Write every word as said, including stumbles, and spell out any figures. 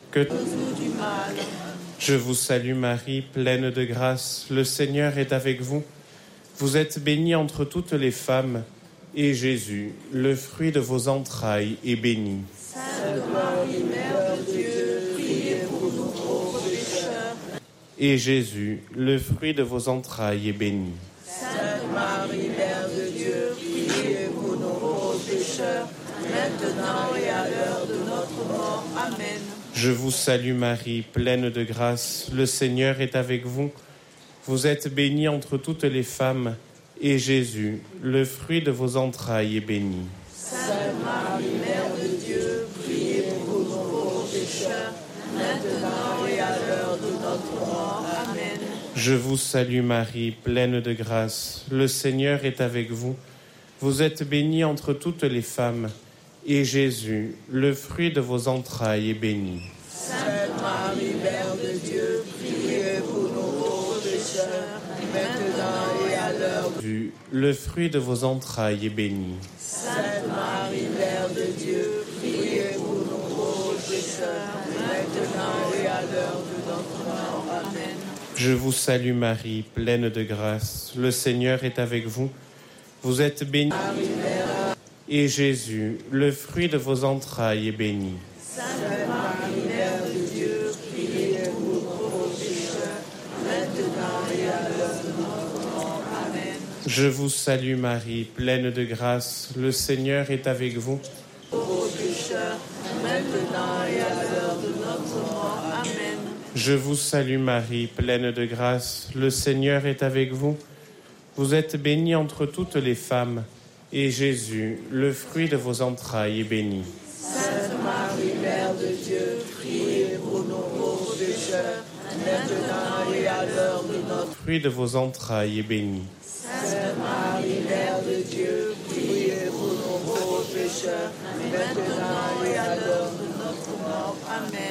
que nous du mal. Je vous salue Marie, pleine de grâce, le Seigneur est avec vous. Vous êtes bénie entre toutes les femmes, et Jésus, le fruit de vos entrailles, est béni. Sainte Marie, Mère de Dieu, priez pour nous pauvres pécheurs. Et Jésus, le fruit de vos entrailles, est béni. Sainte Marie, Mère de Dieu, priez pour nous pauvres pécheurs, maintenant et à l'heure de notre mort. Amen. Je vous salue Marie, pleine de grâce, le Seigneur est avec vous. Vous êtes bénie entre toutes les femmes, et Jésus, le fruit de vos entrailles, est béni. Sainte Marie, Mère de Dieu, priez pour nous pauvres pécheurs, maintenant et à l'heure de notre mort. Amen. Je vous salue Marie, pleine de grâce, le Seigneur est avec vous. Vous êtes bénie entre toutes les femmes, et Jésus, le fruit de vos entrailles, est béni. Sainte Marie, Mère de Dieu, priez pour nous pauvres pécheurs, maintenant et à l'heure de... Jésus, le fruit de vos entrailles, est béni. Sainte Marie, Mère de Dieu, priez pour nous pauvres pécheurs, maintenant et à l'heure de notre mort. Amen. Je vous salue Marie, pleine de grâce, le Seigneur est avec vous. Vous êtes bénie, Marie, Mère, et Jésus, le fruit de vos entrailles, est béni. Sainte Marie, Mère de Dieu, priez pour nous pauvres pécheurs, maintenant et à l'heure de notre mort. Amen. Je vous salue Marie, pleine de grâce, le Seigneur est avec vous. Pauvres pécheurs, maintenant et à l'heure de notre mort. Amen. Je vous salue Marie, pleine de grâce, le Seigneur est avec vous. Vous êtes bénie entre toutes les femmes, et Jésus, le fruit de vos entrailles, est béni. Sainte Marie, Mère de Dieu, priez pour nous pauvres pécheurs, maintenant et à l'heure de notre... Le fruit de vos entrailles est béni. Sainte Marie, Mère de Dieu, priez pour nous pauvres pécheurs, maintenant et à l'heure de notre mort. Amen.